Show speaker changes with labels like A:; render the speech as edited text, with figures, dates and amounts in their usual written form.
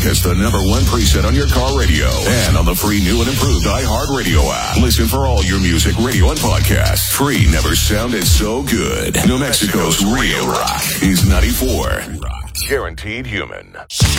A: as the #1 preset on your car radio and on the free new and improved iHeartRadio app. Listen for all your music, radio, and podcasts. Free never sounded so good. New Mexico's real rock is 94. Guaranteed Human.